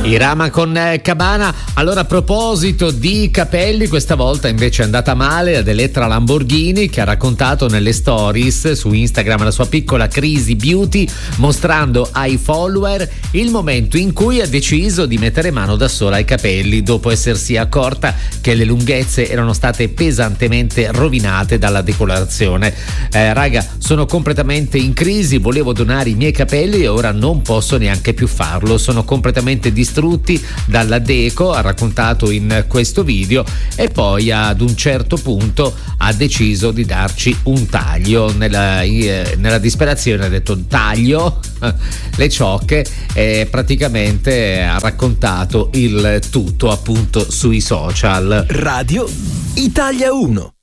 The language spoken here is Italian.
Irama con Cabana. Allora, a proposito di capelli, questa volta invece è andata male ad Elettra Lamborghini, che ha raccontato nelle stories su Instagram la sua piccola crisi beauty, mostrando ai follower il momento in cui ha deciso di mettere mano da sola ai capelli, dopo essersi accorta che le lunghezze erano state pesantemente rovinate dalla decolorazione. Raga, sono completamente in crisi, volevo donare i miei capelli e ora non posso neanche più farlo, sono completamente distrutti dalla deco, ha raccontato in questo video, e poi ad un certo punto ha deciso di darci un taglio. Nella disperazione ha detto taglio le ciocche e praticamente ha raccontato il tutto appunto sui social. Radio Italia 1.